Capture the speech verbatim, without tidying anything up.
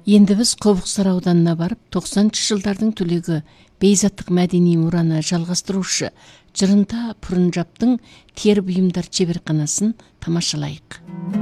Енді біз Қобықсары ауданына барып, тоқсаныншы жылдардың түлегі бейзаттық мәдени мұраны жалғастырушы Жырынта Пұрынжаптың тер бұйымдар шеберханасын тамашалайық.